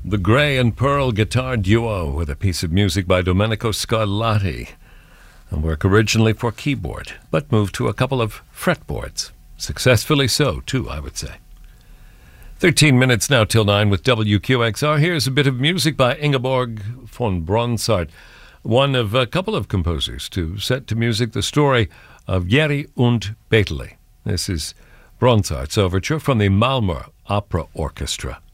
The Grey and Pearl guitar duo with a piece of music by Domenico Scarlatti. A work originally for keyboard, but moved to a couple of fretboards. Successfully so, too, I would say. 13 minutes now till 9 with WQXR. Here's a bit of music by Ingeborg von Bronsart, one of a couple of composers to set to music the story of Geri und Beteli. This is Bronsart's overture from the Malmö Opera Orchestra.